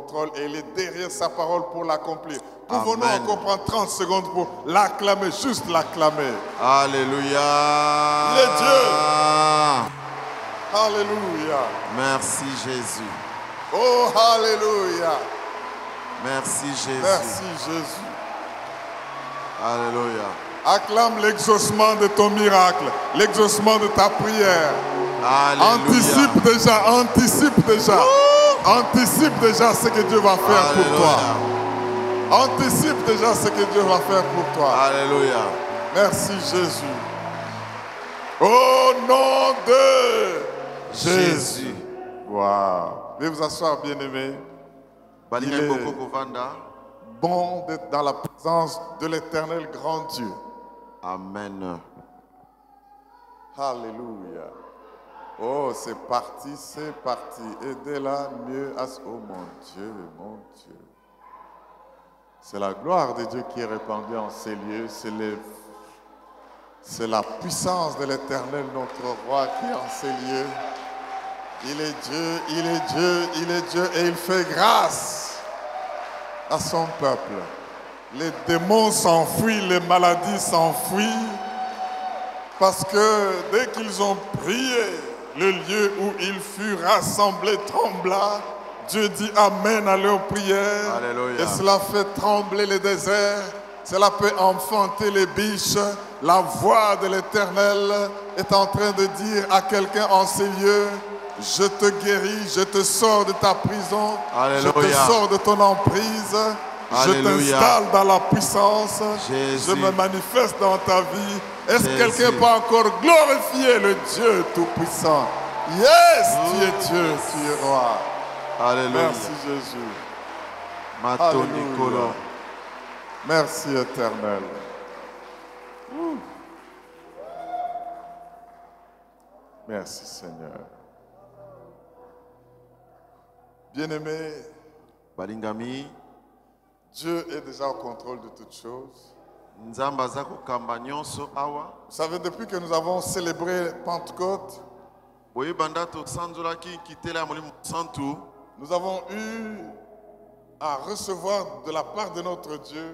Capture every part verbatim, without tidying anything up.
contrôle et il est derrière sa parole pour l'accomplir. Pouvons-nous encore prendre trente secondes pour l'acclamer, juste l'acclamer. Alléluia. Il est Dieu. Alléluia. Merci Jésus. Oh, alléluia. Merci Jésus. Merci Jésus. Alléluia. Acclame l'exaucement de ton miracle, l'exaucement de ta prière. Alléluia. Anticipe déjà, anticipe déjà. Ouh. Anticipe déjà ce que Dieu va faire Alléluia. Pour toi. Anticipe déjà ce que Dieu va faire pour toi. Alléluia. Merci Jésus. Au nom de Jésus. Jésus. Waouh. Veuillez vous asseoir, bien-aimés. Il est bon d'être dans la présence de l'Éternel grand Dieu. Amen. Alléluia. Oh, c'est parti, c'est parti. Aidez-la mieux à ce... Oh mon Dieu, mon Dieu. C'est la gloire de Dieu qui est répandue en ces lieux. C'est les... c'est la puissance de l'Éternel, notre roi, qui est en ces lieux. Il est Dieu, il est Dieu, il est Dieu et il fait grâce à son peuple. Les démons s'enfuient, les maladies s'enfuient parce que dès qu'ils ont prié, le lieu où ils furent rassemblés trembla. Dieu dit Amen à leurs prières. Alléluia. Et cela fait trembler les déserts. Cela peut enfanter les biches. La voix de l'Éternel est en train de dire à quelqu'un en ces lieux: je te guéris, je te sors de ta prison, Alléluia. Je te sors de ton emprise, Alléluia. Je t'installe dans la puissance, Jésus. Je me manifeste dans ta vie. Est-ce que quelqu'un peut encore glorifier le Dieu Tout-Puissant? Yes, oh. Tu es Dieu, tu es roi. Alléluia. Merci Jésus. Alléluia. Merci Éternel. Ouh. Merci Seigneur. Bien-aimés, balingami, Dieu est déjà au contrôle de toutes choses. Vous Vous savez, depuis que nous avons célébré Pentecôte, nous avons eu à recevoir de la part de notre Dieu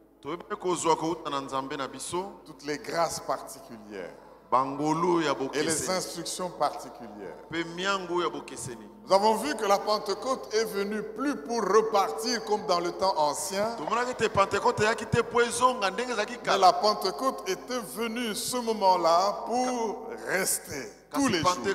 toutes les grâces particulières et les instructions particulières. Nous avons vu que la Pentecôte est venue plus pour repartir comme dans le temps ancien, mais la Pentecôte était venue ce moment-là pour rester tous les jours.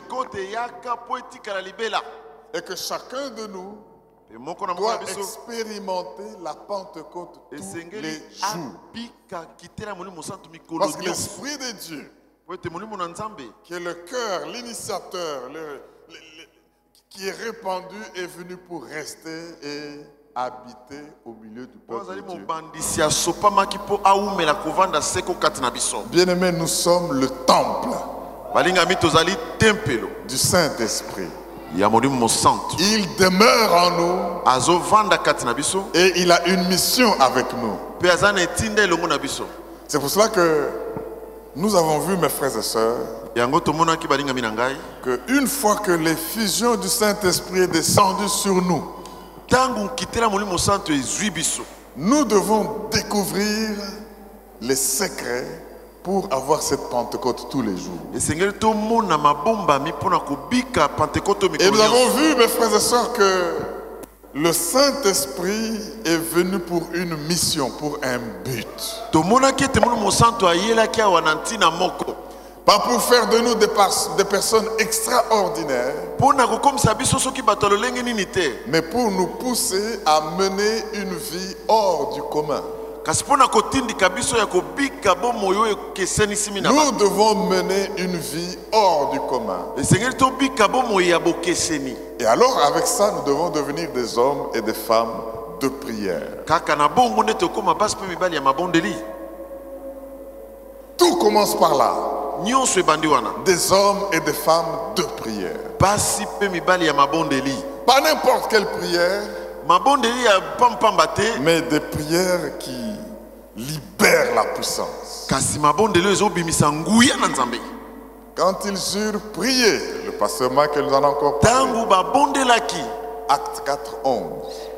Et que chacun de nous doit expérimenter la Pentecôte tous les jours. Parce que l'Esprit de Dieu, qui est le cœur, l'initiateur, le, le, le, qui est répandu, est venu pour rester et habiter au milieu du peuple de Dieu. Bien-aimés, nous sommes le temple du Saint-Esprit. Il demeure en nous et il a une mission avec nous. C'est pour cela que nous avons vu, mes frères et sœurs, qu'une fois que l'effusion du Saint-Esprit est descendue sur nous, nous devons découvrir les secrets pour avoir cette Pentecôte tous les jours. Et nous avons vu, mes frères et sœurs, que le Saint-Esprit est venu pour une mission, pour un but. Pas pour faire de nous des, des personnes extraordinaires, mais pour nous pousser à mener une vie hors du commun. Nous devons mener une vie hors du commun. Et alors avec ça, nous devons devenir des hommes et des femmes de prière. Tout commence par là. Des hommes et des femmes de prière. Pas n'importe quelle prière, mais des prières qui libèrent la puissance. Quand ils eurent prié, le pasteur Michael nous en a encore parlé. Acte quatre, onze.